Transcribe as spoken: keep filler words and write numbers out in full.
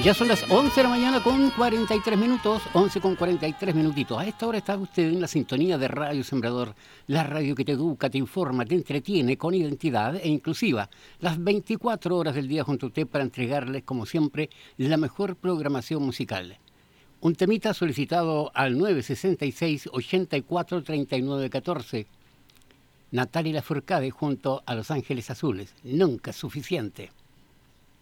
Ya son las once de la mañana con cuarenta y tres minutos, once con cuarenta y tres minutitos. A esta hora está usted en la sintonía de Radio Sembrador, la radio que te educa, te informa, te entretiene con identidad e inclusiva. Las veinticuatro horas del día junto a usted para entregarles, como siempre, la mejor programación musical. Un temita solicitado al nueve sesenta y seis, ochenta y cuatro, treinta y nueve, catorce. Natalia Lafourcade junto a Los Ángeles Azules. Nunca es suficiente.